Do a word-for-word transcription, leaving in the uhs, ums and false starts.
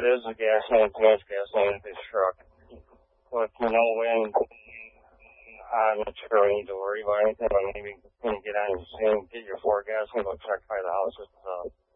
is a gasoline, too much gasoline in this truck. With no wind, I'm not sure we need to worry about anything, but maybe when you get on your scene, get your four gas and go check by the houses. Uh,